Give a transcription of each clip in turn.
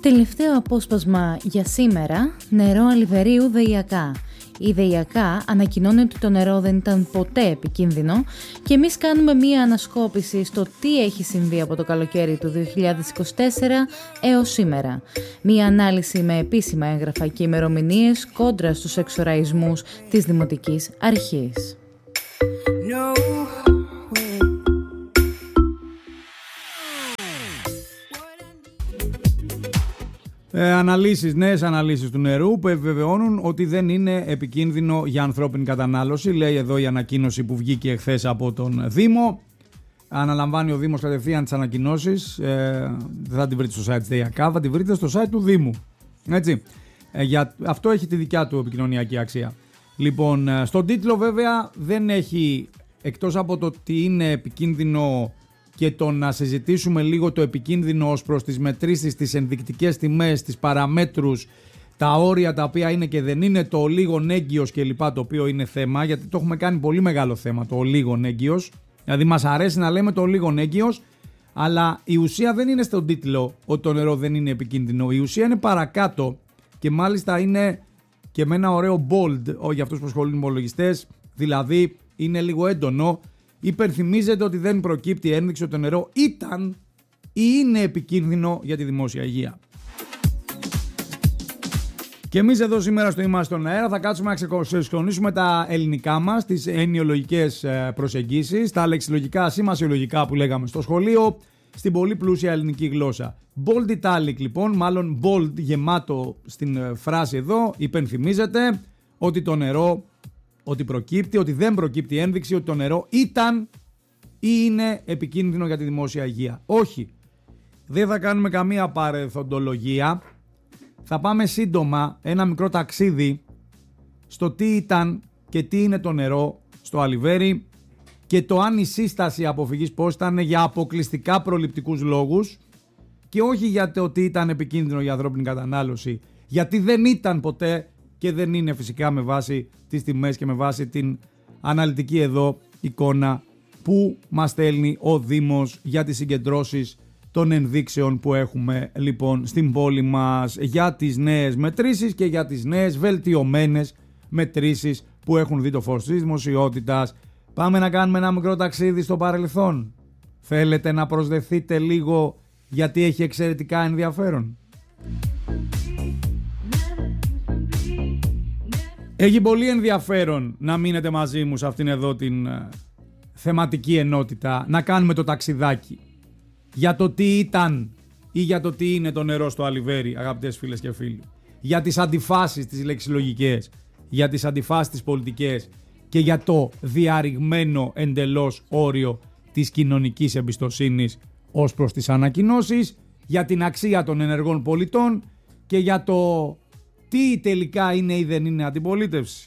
Τελευταίο απόσπασμα για σήμερα, νερό αλιβερίου ΔΕΙΑΚΑ. Η ΔΕΙΑΚΑ ανακοινώνει ότι το νερό δεν ήταν ποτέ επικίνδυνο και εμείς κάνουμε μία ανασκόπηση στο τι έχει συμβεί από το καλοκαίρι του 2024 έως σήμερα. Μία ανάλυση με επίσημα έγγραφα και ημερομηνίες κόντρα στους εξοραϊσμούς της Δημοτικής Αρχής. Νέες αναλύσεις του νερού που επιβεβαιώνουν ότι δεν είναι επικίνδυνο για ανθρώπινη κατανάλωση. Λέει εδώ η ανακοίνωση που βγήκε εχθές από τον Δήμο. Αναλαμβάνει ο Δήμος κατευθείαν τις ανακοινώσεις. Δεν θα την βρείτε στο site της ΔΕΙΑΚΑ, θα την βρείτε στο site του Δήμου. Έτσι. Αυτό έχει τη δικιά του επικοινωνιακή αξία. Λοιπόν, στον τίτλο βέβαια δεν έχει, εκτός από το ότι είναι επικίνδυνο και το να συζητήσουμε λίγο το επικίνδυνο ως προς τις μετρήσεις, τις ενδεικτικές τιμές, τις παραμέτρους, τα όρια τα οποία είναι και δεν είναι, το λίγον έγκυος κλπ, το οποίο είναι θέμα, γιατί το έχουμε κάνει πολύ μεγάλο θέμα το λίγον έγκυος. Δηλαδή μας αρέσει να λέμε το λίγον έγκυος, αλλά η ουσία δεν είναι στον τίτλο ότι το νερό δεν είναι επικίνδυνο. Η ουσία είναι παρακάτω και μάλιστα είναι και με ένα ωραίο bold για αυτούς που ασχολούνται με υπολογιστές, δηλαδή είναι λίγο έντονο. Υπενθυμίζεται ότι δεν προκύπτει ένδειξη ότι το νερό ήταν ή είναι επικίνδυνο για τη δημόσια υγεία. Και εμείς εδώ σήμερα στο Είμαστε στον Αέρα θα κάτσουμε να ξεκονίσουμε τα ελληνικά μας, τις ενοιολογικές προσεγγίσεις, τα λεξιλογικά, σημασιολογικά που λέγαμε στο σχολείο, στην πολύ πλούσια ελληνική γλώσσα. Bold italic λοιπόν, μάλλον bold γεμάτο στην φράση εδώ, υπενθυμίζεται ότι το νερό, ότι προκύπτει, ότι δεν προκύπτει ένδειξη ότι το νερό ήταν ή είναι επικίνδυνο για τη δημόσια υγεία. Όχι, δεν θα κάνουμε καμία παρεθοντολογία. Θα πάμε σύντομα ένα μικρό ταξίδι στο τι ήταν και τι είναι το νερό στο Αλιβέρι και το αν η σύσταση αποφυγής πώς ήταν για αποκλειστικά προληπτικούς λόγους και όχι γιατί ότι ήταν επικίνδυνο για ανθρώπινη κατανάλωση, γιατί δεν ήταν ποτέ και δεν είναι φυσικά με βάση τις τιμές και με βάση την αναλυτική εδώ εικόνα που μας στέλνει ο Δήμος για τις συγκεντρώσεις των ενδείξεων που έχουμε λοιπόν στην πόλη μας για τις νέες μετρήσεις και για τις νέες βελτιωμένες μετρήσεις που έχουν δει το φως της δημοσιότητας. Πάμε να κάνουμε ένα μικρό ταξίδι στο παρελθόν. Θέλετε να προσδεθείτε λίγο γιατί έχει εξαιρετικά ενδιαφέρον? Έχει πολύ ενδιαφέρον να μείνετε μαζί μου σε αυτήν εδώ την θεματική ενότητα, να κάνουμε το ταξιδάκι για το τι ήταν ή για το τι είναι το νερό στο Αλιβέρι, αγαπητές φίλες και φίλοι, για τις αντιφάσεις τις λεξιλογικές, για τις αντιφάσεις τις πολιτικές και για το διαρριγμένο εντελώς όριο της κοινωνικής εμπιστοσύνης ως προς τις ανακοινώσεις, για την αξία των ενεργών πολιτών και για το τι τελικά είναι ή δεν είναι αντιπολίτευση.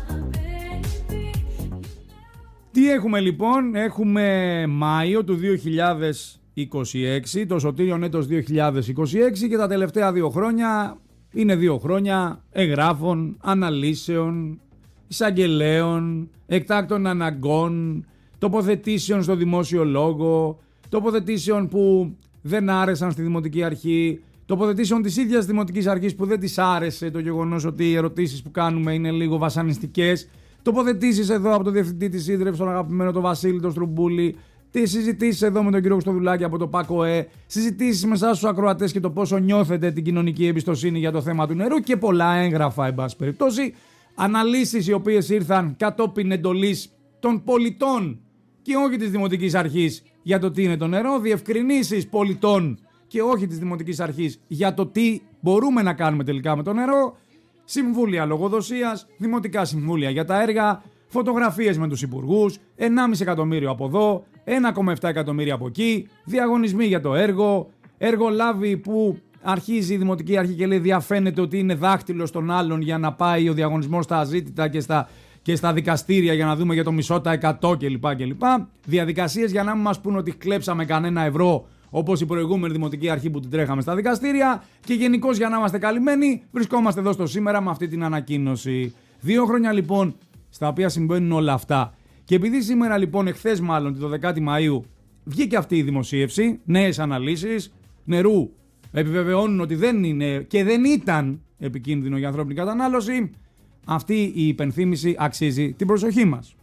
Τι έχουμε λοιπόν? Έχουμε Μάιο του 2026, το σωτήριον έτος 2026 και τα τελευταία 2 χρόνια είναι 2 χρόνια εγγράφων, αναλύσεων, εισαγγελέων, εκτάκτων αναγκών, τοποθετήσεων στο δημόσιο λόγο, τοποθετήσεων που δεν άρεσαν στη Δημοτική Αρχή, τοποθετήσεων της ίδιας Δημοτικής Αρχής που δεν της άρεσε το γεγονός ότι οι ερωτήσεις που κάνουμε είναι λίγο βασανιστικές, τοποθετήσεις εδώ από τον Διευθυντή της Ίδρευσης, τον αγαπημένο τον Βασίλη τον Στρουμπούλη, τις συζητήσεις εδώ με τον κύριο Χρυστοδουλάκη από το ΠΑΚΟΕ, συζητήσεις με εσάς τους ακροατές και το πόσο νιώθετε την κοινωνική εμπιστοσύνη για το θέμα του νερού και πολλά έγγραφα, εν πάση περιπτώσει, αναλύσεις οι οποίες ήρθαν κατόπιν εντολής των πολιτών και όχι της Δημοτικής Αρχής για το τι είναι το νερό, διευκρινήσεις πολιτών και όχι της Δημοτικής Αρχής για το τι μπορούμε να κάνουμε τελικά με το νερό, συμβούλια λογοδοσίας, δημοτικά συμβούλια για τα έργα, φωτογραφίες με τους υπουργούς, 1,5 εκατομμύριο από εδώ, 1,7 εκατομμύρια από εκεί, διαγωνισμοί για το έργο, εργολάβοι που αρχίζει η Δημοτική Αρχή και λέει διαφαίνεται ότι είναι δάχτυλο στον άλλον για να πάει ο διαγωνισμός στα αζήτητα και στα δικαστήρια για να δούμε για το μισό τα 100 κλπ. Διαδικασίες για να μην μας πούν ότι κλέψαμε κανένα ευρώ όπως η προηγούμενη Δημοτική Αρχή που την τρέχαμε στα δικαστήρια και γενικώς για να είμαστε καλυμμένοι βρισκόμαστε εδώ στο σήμερα με αυτή την ανακοίνωση. 2 χρόνια λοιπόν στα οποία συμβαίνουν όλα αυτά. Και επειδή σήμερα λοιπόν, εχθές μάλλον, τη 12η Μαΐου, βγήκε αυτή η δημοσίευση, νέες αναλύσεις νερού επιβεβαιώνουν ότι δεν είναι και δεν ήταν επικίνδυνο για ανθρώπινη κατανάλωση, αυτή η υπενθύμηση αξίζει την προσοχή μας.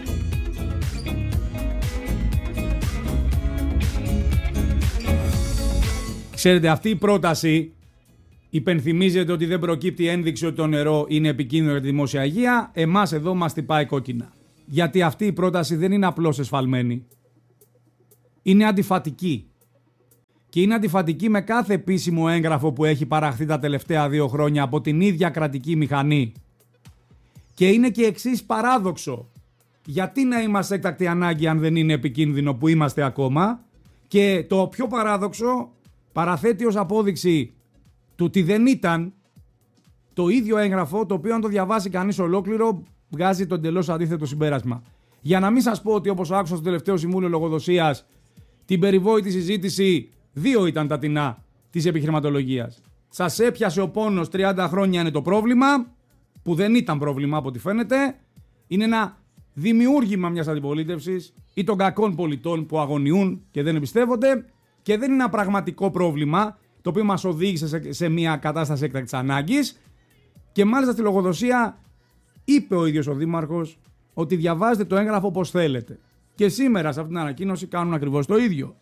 Ξέρετε, αυτή η πρόταση υπενθυμίζεται ότι δεν προκύπτει ένδειξη ότι το νερό είναι επικίνδυνο για τη δημόσια υγεία. Εμάς εδώ μας τυπάει κόκκινα. Γιατί αυτή η πρόταση δεν είναι απλώς εσφαλμένη. Είναι αντιφατική. Και είναι αντιφατική με κάθε επίσημο έγγραφο που έχει παραχθεί τα τελευταία 2 χρόνια από την ίδια κρατική μηχανή. Και είναι και εξής παράδοξο. Γιατί να είμαστε έκτακτη ανάγκη αν δεν είναι επικίνδυνο που είμαστε ακόμα? Και το πιο παράδοξο παραθέτει ως απόδειξη του ότι δεν ήταν το ίδιο έγγραφο, το οποίο αν το διαβάσει κανείς ολόκληρο βγάζει το εντελώς αντίθετο συμπέρασμα. Για να μην σας πω ότι όπως άκουσα στο τελευταίο Συμβούλιο Λογοδοσίας, την περιβόητη συζήτηση, 2 ήταν τα τεινά της επιχειρηματολογίας. Σας έπιασε ο πόνος 30 χρόνια είναι το πρόβλημα, που δεν ήταν πρόβλημα από ό,τι φαίνεται. Είναι ένα δημιούργημα μιας αντιπολίτευσης ή των κακών πολιτών που αγωνιούν και δεν εμπιστεύονται, και δεν είναι ένα πραγματικό πρόβλημα το οποίο μας οδήγησε σε μια κατάσταση έκτακτης ανάγκης. Και μάλιστα στη λογοδοσία είπε ο ίδιος ο Δήμαρχος ότι διαβάζετε το έγγραφο όπως θέλετε. Και σήμερα σε αυτήν την ανακοίνωση κάνουν ακριβώς το ίδιο.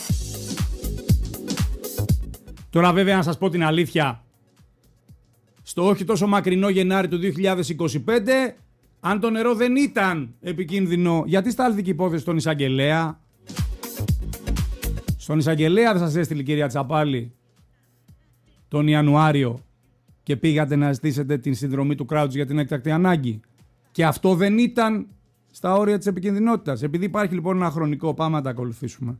Τώρα βέβαια να σας πω την αλήθεια, στο όχι τόσο μακρινό Γενάρη του 2025, αν το νερό δεν ήταν επικίνδυνο, γιατί στάλθηκε υπόθεση στον εισαγγελέα? Στον εισαγγελέα δεν σας έστειλε η κυρία Τσαπάλη τον Ιανουάριο και πήγατε να ζητήσετε την συνδρομή του κράτους για την έκτακτη ανάγκη? Και αυτό δεν ήταν στα όρια της επικινδυνότητας. Επειδή υπάρχει λοιπόν ένα χρονικό, πάμε να τα ακολουθήσουμε.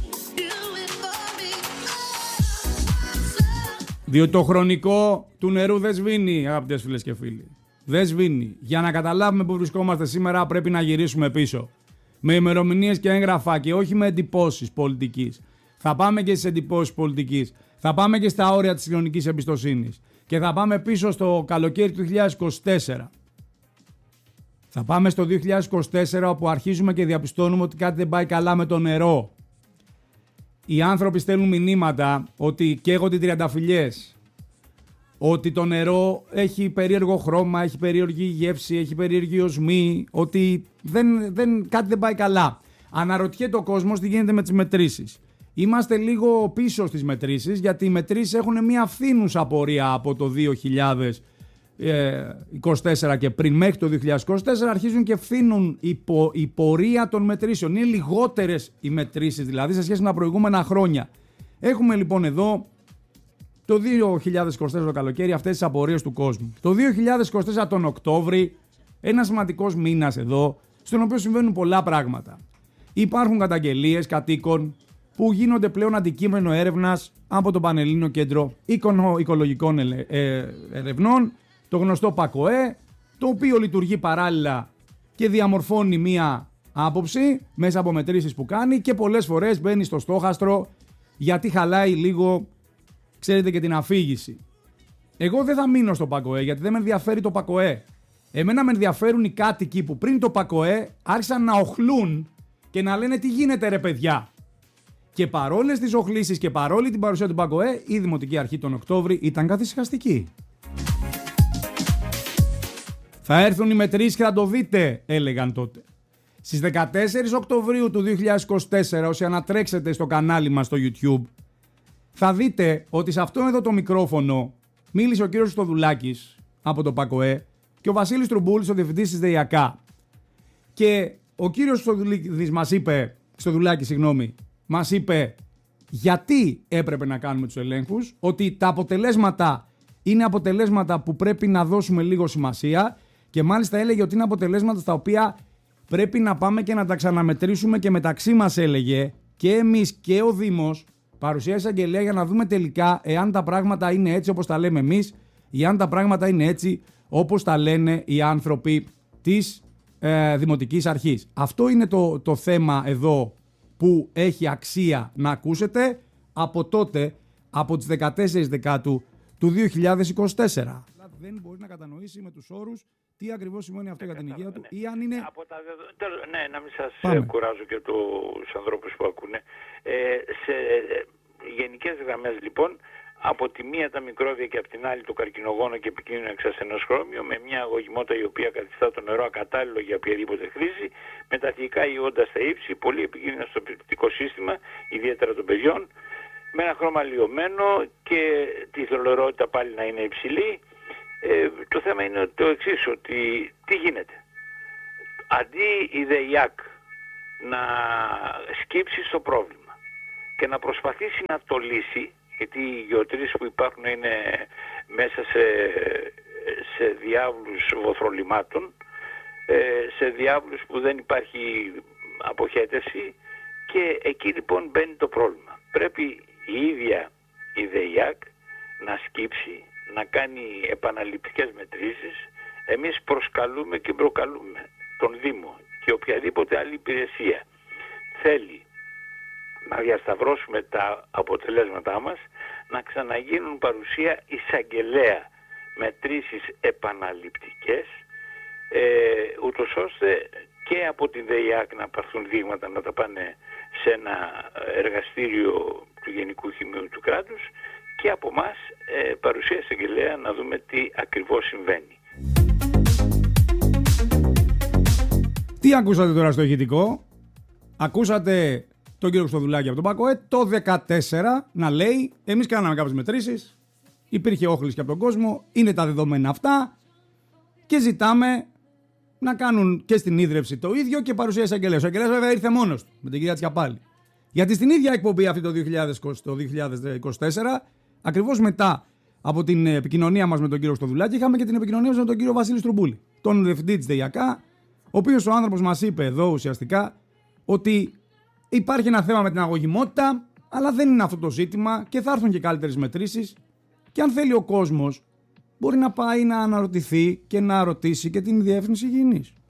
Διότι το χρονικό του νερού δεν σβήνει, αγαπητές φίλες και φίλοι. Δεν σβήνει. Για να καταλάβουμε που βρισκόμαστε σήμερα πρέπει να γυρίσουμε πίσω. Με ημερομηνίες και έγγραφα και όχι με εντυπώσεις πολιτικής. Θα πάμε και στις εντυπώσεις πολιτικής. Θα πάμε και στα όρια της κοινωνικής εμπιστοσύνης. Και θα πάμε πίσω στο καλοκαίρι του 2024. Θα πάμε στο 2024 όπου αρχίζουμε και διαπιστώνουμε ότι κάτι δεν πάει καλά με το νερό. Οι άνθρωποι στέλνουν μηνύματα ότι καίγονται τριανταφυλλιές, ότι το νερό έχει περίεργο χρώμα, έχει περίεργη γεύση, έχει περίεργη οσμή, ότι κάτι δεν πάει καλά. Αναρωτιέται ο κόσμος τι γίνεται με τις μετρήσεις. Είμαστε λίγο πίσω στις μετρήσεις, γιατί οι μετρήσεις έχουν μια φθήνουσα πορεία από το 2024 και πριν, μέχρι το 2024 αρχίζουν και φθήνουν η πορεία των μετρήσεων. Είναι λιγότερες οι μετρήσεις δηλαδή σε σχέση με τα προηγούμενα χρόνια. Έχουμε λοιπόν εδώ το 2024 το καλοκαίρι αυτές τις απορίες του κόσμου. Το 2024 τον Οκτώβρη, ένα σημαντικός μήνας εδώ, στον οποίο συμβαίνουν πολλά πράγματα. Υπάρχουν καταγγελίες κατοίκων που γίνονται πλέον αντικείμενο έρευνας από το Πανελλήνιο Κέντρο Οικολογικών Ερευνών, το γνωστό ΠΑΚΟΕ, το οποίο λειτουργεί παράλληλα και διαμορφώνει μία άποψη μέσα από μετρήσεις που κάνει και πολλές φορές μπαίνει στο στόχαστρο γιατί χαλάει λίγο, ξέρετε, και την αφήγηση. Εγώ δεν θα μείνω στο ΠΑΚΟΕ γιατί δεν με ενδιαφέρει το ΠΑΚΟΕ. Εμένα με ενδιαφέρουν οι κάτοικοι που πριν το ΠΑΚΟΕ άρχισαν να οχλούν και να λένε τι γίνεται ρε παιδιά. Και παρόλες τις οχλήσεις και παρόλη την παρουσία του ΠΑΚΟΕ, η Δημοτική Αρχή τον Οκτώβρη ήταν καθησυχαστική. Θα έρθουν οι μετρήσεις και θα το δείτε, έλεγαν τότε. Στις 14 Οκτωβρίου του 2024, όσοι ανατρέξετε στο κανάλι μας στο YouTube, θα δείτε ότι σε αυτό εδώ το μικρόφωνο μίλησε ο κύριος Στοδουλάκης από το ΠΑΚΟΕ και ο Βασίλης Τρουμπούλης, ο διευθυντής της ΔΕΙΑΚΑ. Και ο κύριος Στοδουλάκης μας είπε γιατί έπρεπε να κάνουμε τους ελέγχους, ότι τα αποτελέσματα είναι αποτελέσματα που πρέπει να δώσουμε λίγο σημασία και μάλιστα έλεγε ότι είναι αποτελέσματα στα οποία πρέπει να πάμε και να τα ξαναμετρήσουμε και μεταξύ μας, έλεγε, και εμείς και ο Δήμος, παρουσίασε αγγελία για να δούμε τελικά εάν τα πράγματα είναι έτσι όπως τα λέμε εμείς ή αν τα πράγματα είναι έτσι όπως τα λένε οι άνθρωποι της Δημοτικής Αρχής. Αυτό είναι το θέμα εδώ που έχει αξία να ακούσετε από τότε, από τις 14 Δεκάτου του 2024. Δεν μπορεί να κατανοήσει με τους όρους τι ακριβώς σημαίνει αυτό για την υγεία του ή αν είναι... Ναι, να μην σας κουράζω και τους ανθρώπους που ακούνε. γενικές γραμμές λοιπόν, από τη μία τα μικρόβια και από την άλλη το καρκινογόνο και επικίνδυνο εξασθενοσχρώμιο, με μια αγωγημότητα η οποία καθιστά το νερό ακατάλληλο για οποιαδήποτε χρήση, με τα θηλυκά ιόντα στα ύψη, πολύ επικίνδυνα στο πεπτικό σύστημα, ιδιαίτερα των παιδιών, με ένα χρώμα λιωμένο και τη θολωρότητα πάλι να είναι υψηλή. Το θέμα είναι το εξής, ότι τι γίνεται. Αντί η ΔΕΙΑΚ να σκύψει στο πρόβλημα και να προσπαθήσει να το λύσει, γιατί οι γεωτρήσεις που υπάρχουν είναι μέσα σε διάβλους βοθρολιμάτων, σε διάβλους που δεν υπάρχει αποχέτευση, και εκεί λοιπόν μπαίνει το πρόβλημα. Πρέπει η ίδια η ΔΕΙΑΚ να σκύψει, να κάνει επαναληπτικές μετρήσεις. Εμείς προσκαλούμε και προκαλούμε τον Δήμο και οποιαδήποτε άλλη υπηρεσία θέλει να διασταυρώσουμε τα αποτελέσματά μας, να ξαναγίνουν παρουσία εισαγγελέα μετρήσεις επαναληπτικές, ούτως ώστε και από την ΔΕΙΑΚ να πάρθουν δείγματα, να τα πάνε σε ένα εργαστήριο του Γενικού Χημείου του κράτους, και από μας παρουσία εισαγγελέα να δούμε τι ακριβώς συμβαίνει. Τι ακούσατε τώρα στο ηχητικό? Ακούσατε τον κύριο Χρυστοδουλάκη από τον ΠΑΚΟΕ το 2014 να λέει: εμείς κάναμε κάποιες μετρήσεις, υπήρχε όχληση και από τον κόσμο, είναι τα δεδομένα αυτά και ζητάμε να κάνουν και στην ίδρυυση το ίδιο και παρουσία εισαγγελέας. Ο εισαγγελέας βέβαια ήρθε μόνος του με την κυρία Τσιαπάλη. Γιατί στην ίδια εκπομπή αυτή το 2024, ακριβώς μετά από την επικοινωνία μας με τον κύριο Χρυστοδουλάκη, είχαμε και την επικοινωνία μας με τον κύριο Βασίλη Στρουμπούλη, τον διευθυντή της ΔΕΙΑΚΑ, ο οποίος ο άνθρωπος μας είπε εδώ ουσιαστικά ότι υπάρχει ένα θέμα με την αγωγημότητα, αλλά δεν είναι αυτό το ζήτημα και θα έρθουν και καλύτερες μετρήσεις. Και αν θέλει ο κόσμος, μπορεί να πάει να αναρωτηθεί και να ρωτήσει και την Διεύθυνση Υγιεινής.